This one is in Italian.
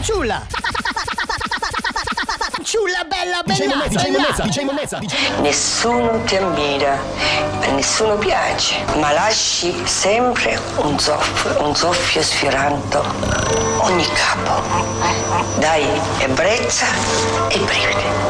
fanciulla! Fanciulla bella, bella! DJ Monnezza. Nessuno ti ammira, a nessuno piace, ma lasci sempre un soffio sfiorando ogni capo. Dai ebbrezza e brividi.